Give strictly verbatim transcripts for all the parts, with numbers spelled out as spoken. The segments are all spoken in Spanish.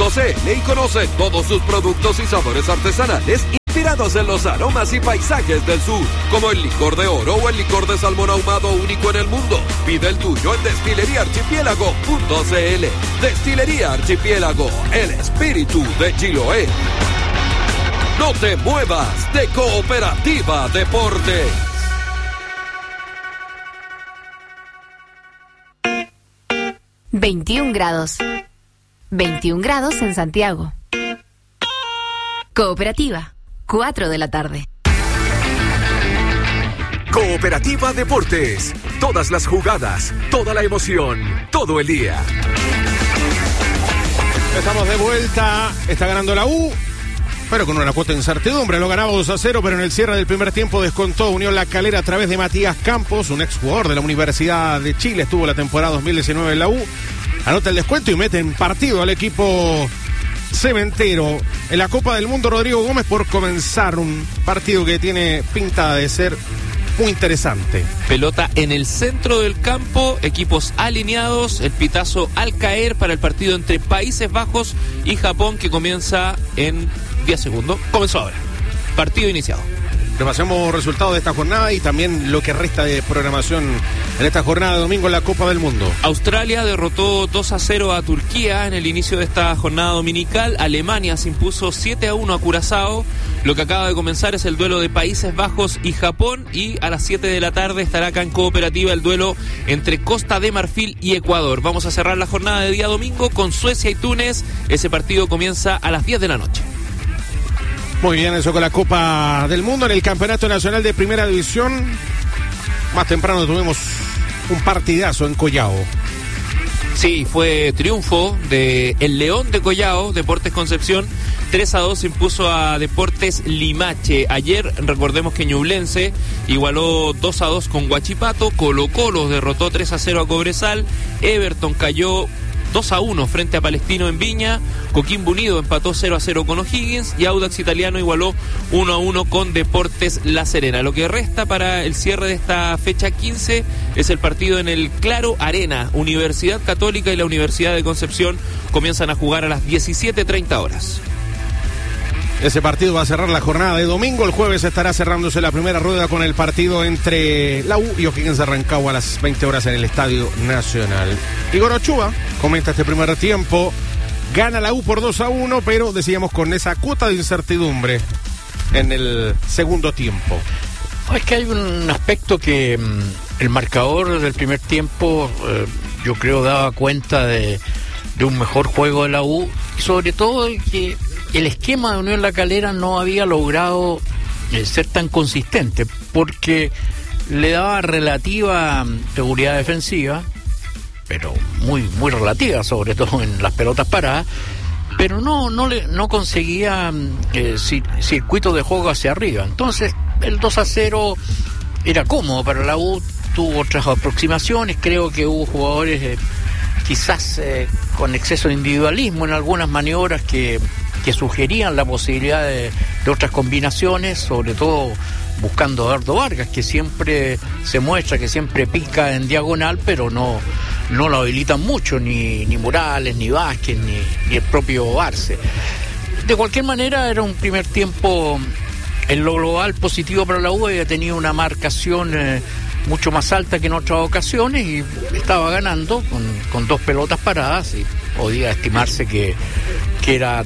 punto c l y conoce todos sus productos y sabores artesanales inspirados en los aromas y paisajes del sur, como el licor de oro o el licor de salmón ahumado único en el mundo. Pide el tuyo en destilería archipiélago punto c l. Destilería Archipiélago, el espíritu de Chiloé. No te muevas de Cooperativa Deportes. veintiún grados. veintiún grados en Santiago. Cooperativa, cuatro de la tarde. Cooperativa Deportes. Todas las jugadas, toda la emoción, todo el día. Estamos de vuelta. Está ganando la U, pero con una cuota de incertidumbre. Lo ganaba dos a cero, pero en el cierre del primer tiempo descontó Unión La Calera a través de Matías Campos, un exjugador de la Universidad de Chile. Estuvo la temporada dos mil diecinueve en la U. Anota el descuento y mete en partido al equipo cementero. En la Copa del Mundo, Rodrigo Gómez, por comenzar un partido que tiene pinta de ser muy interesante. Pelota en el centro del campo, equipos alineados, el pitazo al caer para el partido entre Países Bajos y Japón, que comienza en diez segundos. Comenzó ahora. Partido iniciado. Repasemos resultados de esta jornada y también lo que resta de programación en esta jornada de domingo en la Copa del Mundo. Australia derrotó dos a cero a Turquía en el inicio de esta jornada dominical. Alemania se impuso siete a uno a Curazao. Lo que acaba de comenzar es el duelo de Países Bajos y Japón, y a las siete de la tarde estará acá en Cooperativa el duelo entre Costa de Marfil y Ecuador. Vamos a cerrar la jornada de día domingo con Suecia y Túnez. Ese partido comienza a las diez de la noche. Muy bien, eso con la Copa del Mundo. En el Campeonato Nacional de Primera División, más temprano tuvimos un partidazo en Collao. Sí, fue triunfo de el León de Collao, Deportes Concepción. tres a dos impuso a Deportes Limache. Ayer, recordemos que Ñublense igualó dos a dos con Huachipato. Colo Colo derrotó tres a cero a Cobresal. Everton cayó dos a uno frente a Palestino en Viña. Coquimbo Unido empató cero a cero con O'Higgins, y Audax Italiano igualó uno a uno con Deportes La Serena. Lo que resta para el cierre de esta fecha quince es el partido en el Claro Arena. Universidad Católica y la Universidad de Concepción comienzan a jugar a las diecisiete treinta horas. Ese partido va a cerrar la jornada de domingo. El jueves estará cerrándose la primera rueda con el partido entre la U y O'Higgins de Rancagua a las veinte horas en el Estadio Nacional. Igor Ochoa comenta este primer tiempo. Gana la U por dos a uno, pero decíamos con esa cuota de incertidumbre en el segundo tiempo. Es que hay un aspecto que mmm, el marcador del primer tiempo eh, yo creo daba cuenta de, de un mejor juego de la U, y sobre todo que el esquema de Unión La Calera no había logrado eh, ser tan consistente, porque le daba relativa seguridad defensiva, pero muy muy relativa, sobre todo en las pelotas paradas, pero no no le no conseguía eh, circuito de juego hacia arriba. Entonces el dos a cero era cómodo para la U, tuvo otras aproximaciones, creo que hubo jugadores eh, quizás eh, con exceso de individualismo en algunas maniobras que que sugerían la posibilidad de, de otras combinaciones, sobre todo buscando a Eduardo Vargas, que siempre se muestra, que siempre pica en diagonal, pero no, no lo habilitan mucho, ni, ni Morales, ni Vázquez, ni, ni el propio Arce. De cualquier manera, era un primer tiempo en lo global positivo para la U. Había tenido una marcación eh, mucho más alta que en otras ocasiones y estaba ganando con, con dos pelotas paradas, y podía estimarse que, que era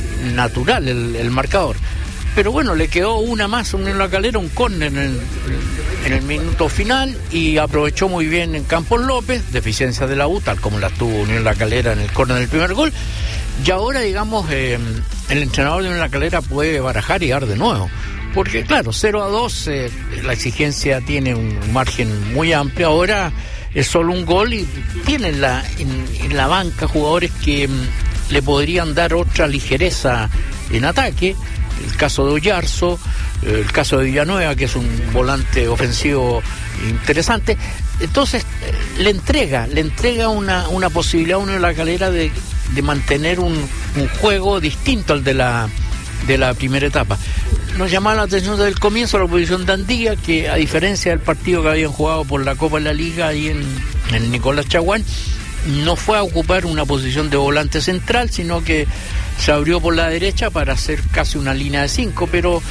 natural el, el marcador. Pero bueno, le quedó una más a Unión La Calera, un córner en el, en el minuto final, y aprovechó muy bien en Campos López, deficiencia de la U, tal como la tuvo Unión La Calera en el córner del primer gol. Y ahora, digamos, eh, el entrenador de Unión La Calera puede barajar y dar de nuevo, porque claro, cero a dos, eh, la exigencia tiene un margen muy amplio. Ahora es solo un gol, y tiene en la, en, en la banca jugadores que le podrían dar otra ligereza en ataque. El caso de Oyarzo, el caso de Villanueva, que es un volante ofensivo interesante. Entonces le entrega, le entrega una, una posibilidad a Unión La Calera de, de mantener un, un juego distinto al de la, de la primera etapa. Nos llamaba la atención desde el comienzo la posición de Andía, que a diferencia del partido que habían jugado por la Copa de la Liga ahí en, en Nicolás Chaguán, no fue a ocupar una posición de volante central, sino que se abrió por la derecha para hacer casi una línea de cinco, pero